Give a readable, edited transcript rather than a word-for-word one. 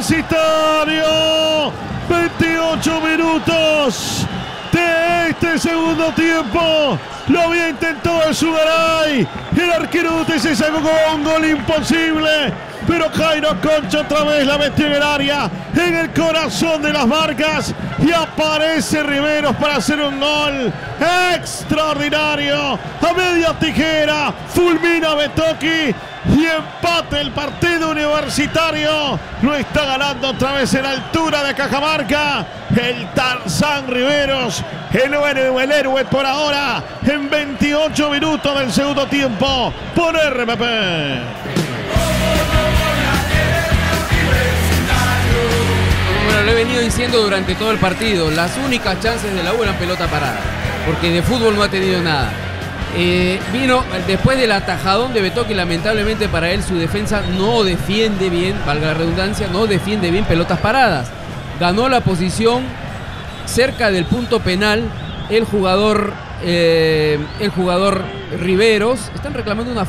Universitario. 28 minutos de este segundo tiempo. Lo había intentado el Sugaray. El arquero UTC sacó con un gol imposible. Pero Jairo Concha otra vez la metió en el área, en el corazón de las marcas. Y aparece Riveros para hacer un gol extraordinario. A media tijera, fulmina Betoki. Y empate el partido Universitario. Lo está ganando otra vez en altura de Cajamarca. El Tarzán Riveros, el héroe por ahora, en 28 minutos del segundo tiempo, por RPP. Bueno, lo he venido diciendo durante todo el partido. Las únicas chances de la U eran pelota parada, porque de fútbol no ha tenido nada. Vino después del atajadón de Betoki. Lamentablemente para él su defensa no defiende bien, valga la redundancia, no defiende bien pelotas paradas. Ganó la posición cerca del punto penal el jugador Riveros. Están reclamando una